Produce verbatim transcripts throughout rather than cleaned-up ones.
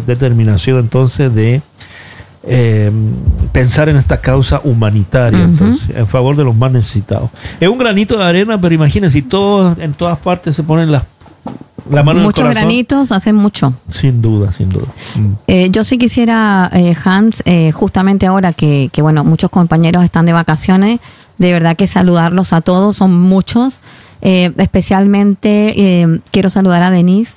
determinación entonces de eh, pensar en esta causa humanitaria, uh-huh. entonces, en favor de los más necesitados. Es un granito de arena, pero imagínense, si todos en todas partes se ponen las la mano muchos en el corazón, granitos hacen mucho. Sin duda, sin duda. Mm. Eh, yo sí quisiera, eh, Hans, eh, justamente ahora que, que, bueno, muchos compañeros están de vacaciones, de verdad que saludarlos a todos, son muchos. Eh, especialmente eh, quiero saludar a Denise.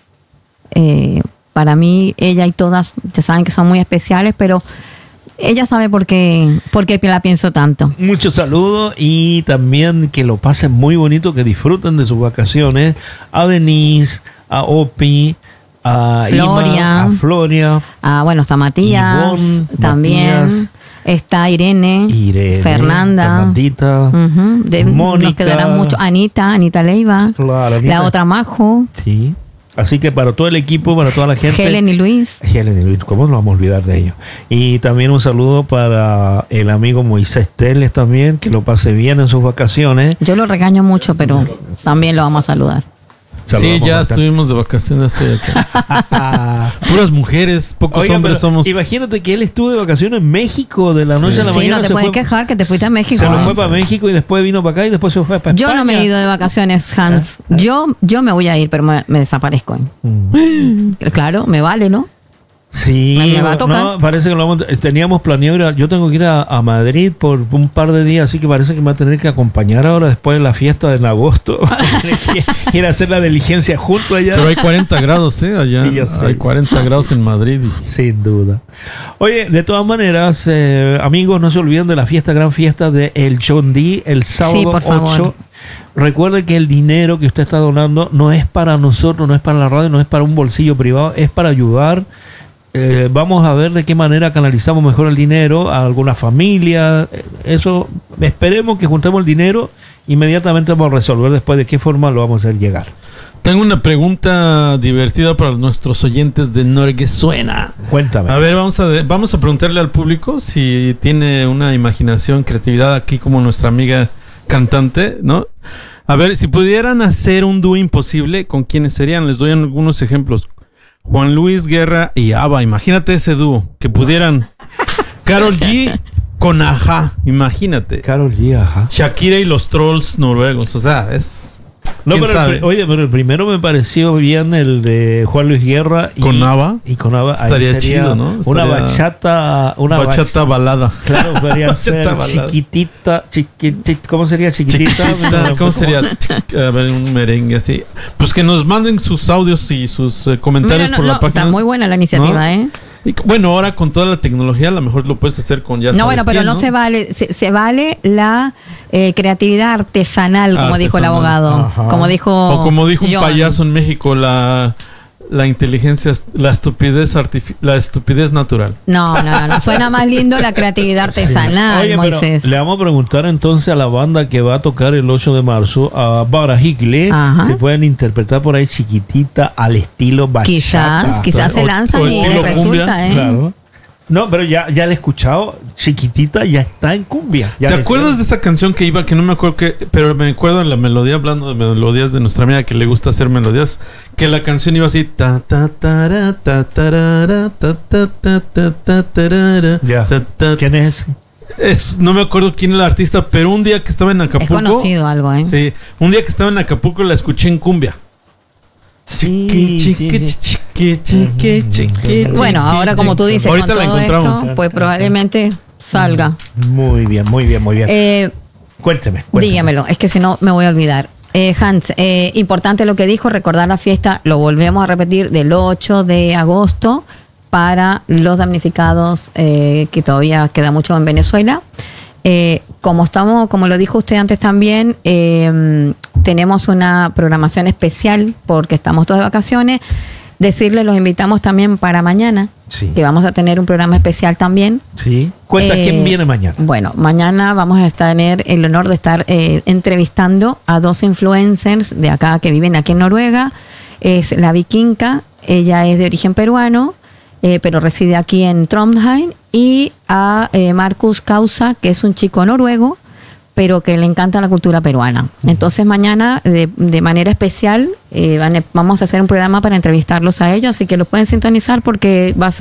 Eh, para mí, ella y todas, ya saben que son muy especiales, pero ella sabe por qué, por qué la pienso tanto. Muchos saludos y también que lo pasen muy bonito, que disfruten de sus vacaciones. A Denise, a Opi, a Floria, Ima, a Floria. A, bueno, está Matías, Ivonne, también. Matías, está Irene, Irene, Fernanda, Fernandita, uh-huh. de, Mónica. Nos quedarán mucho. Anita, Anita Leiva, claro, Anita. La otra Majo. Sí. Así que para todo el equipo, para toda la gente. Helen y Luis. Helen y Luis, ¿cómo nos vamos a olvidar de ellos? Y también un saludo para el amigo Moisés Teles también, que lo pase bien en sus vacaciones. Yo lo regaño mucho, pero también lo vamos a saludar. Sí, ya estuvimos de vacaciones. Estoy acá. Puras mujeres, pocos Oiga, hombres somos. Imagínate que él estuvo de vacaciones en México de la noche sí. a la sí, mañana. no te se puedes fue, quejar que te fuiste a México. Se ¿eh? lo fue para México y después vino para acá y después se fue para España. Yo no me he ido de vacaciones, Hans. ¿Ah? Yo, yo me voy a ir, pero me, me desaparezco. Mm. Claro, me vale, ¿no? Sí, me, me va a tocar. No, parece que lo vamos, teníamos planeado ir a, yo tengo que ir a, a Madrid por un par de días, así que parece que me va a tener que acompañar ahora después de la fiesta de en agosto. Ir a hacer la diligencia junto allá. Pero hay cuarenta grados, ¿eh? Allá sí, ya sé. Hay cuarenta grados en Madrid. Y... Sin duda. Oye, de todas maneras, eh, amigos, no se olviden de la fiesta, gran fiesta de El John D, el sábado sí, por favor. ocho. Recuerde que el dinero que usted está donando no es para nosotros, no es para la radio, no es para un bolsillo privado, es para ayudar. Eh, vamos a ver de qué manera canalizamos mejor el dinero a alguna familia. Eso, esperemos que juntemos el dinero. Inmediatamente vamos a resolver después de qué forma lo vamos a hacer llegar. Tengo una pregunta divertida para nuestros oyentes de Norge Suena. Cuéntame. A ver, vamos a, vamos a preguntarle al público si tiene una imaginación, creatividad aquí como nuestra amiga cantante, ¿no? A ver, si pudieran hacer un dúo imposible, ¿con quiénes serían? Les doy algunos ejemplos. Juan Luis Guerra y ABBA, imagínate ese dúo, que pudieran. Karol G con Ajá, imagínate. Karol G, Ajá. Shakira y los Trolls noruegos, o sea, es... No, pero el, oye, pero el primero me pareció bien el de Juan Luis Guerra y, con ABBA. Y con ABBA. Estaría chido, ¿no? Estaría una bachata, una bachata bach... balada. Claro, podría ser balada. chiquitita, chiqui, chiqui, ¿cómo sería chiquitita? chiquitita ¿Cómo sería? A ver, un merengue así. Pues que nos manden sus audios y sus eh, comentarios Mira, no, por no, la página. Está muy buena la iniciativa, ¿no? ¿eh? Y, bueno, ahora con toda la tecnología a lo mejor lo puedes hacer con ya sabes No, bueno, pero quién, no, ¿no? se vale, se, se vale la eh, creatividad artesanal, como artesanal. dijo el abogado. Ajá. Como dijo O como dijo John. un payaso en México, la, la inteligencia, la estupidez artific- la estupidez natural. No, no, no, no. Suena más lindo la creatividad artesanal, sí. Oye, Moisés. Le vamos a preguntar entonces a la banda que va a tocar el ocho de marzo, a Barajigle, si pueden interpretar por ahí chiquitita al estilo bachata. Quizás, quizás se lanzan o y les resulta, cumbia, ¿eh? Claro. No, pero ya, ya la he escuchado, chiquitita ya está en cumbia. Ya ¿Te acuerdas de esa canción que iba, que no me acuerdo qué, pero me acuerdo en la melodía, hablando de melodías de nuestra amiga que le gusta hacer melodías, que la canción iba así, ta ta ta ta ta ta ta ta ta ta. Ya. ¿Quién es ese? Es, no me acuerdo quién era el artista, pero un día que estaba en Acapulco. Es conocido algo, ¿eh? Sí, un día que estaba en Acapulco la escuché en cumbia. Sí, sí, sí. Bueno, ahora como tú dices, ahorita con todo esto, pues probablemente salga. Muy bien, muy bien, muy bien. Eh, cuénteme, cuénteme. Dígamelo, es que si no me voy a olvidar. Eh, Hans, eh, importante lo que dijo, recordar la fiesta, lo volvemos a repetir, del ocho de agosto para los damnificados, eh, que todavía queda mucho en Venezuela. Eh, como estamos, como lo dijo usted antes también, eh, tenemos una programación especial porque estamos todos de vacaciones. Decirles, los invitamos también para mañana, sí. que vamos a tener un programa especial también. Sí. Cuenta, eh, ¿quién viene mañana? Bueno, mañana vamos a tener el honor de estar eh, entrevistando a dos influencers de acá que viven aquí en Noruega. Es la Vikinka, ella es de origen peruano, eh, pero reside aquí en Trondheim, y a eh, Marcus Causa, que es un chico noruego, pero que le encanta la cultura peruana. Entonces mañana, de, de manera especial, eh, van, vamos a hacer un programa para entrevistarlos a ellos, así que lo pueden sintonizar porque va a ser